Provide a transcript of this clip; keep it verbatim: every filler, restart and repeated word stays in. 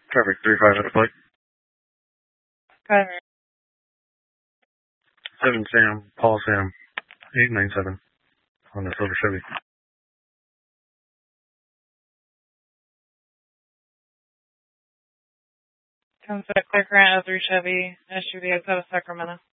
Traffic three five at a plate. Driver. seven Sam, Paul Sam, eight nine seven on the silver Chevy. ten six, Clear Current, oh three Chevy, S U V outside of Sacramento.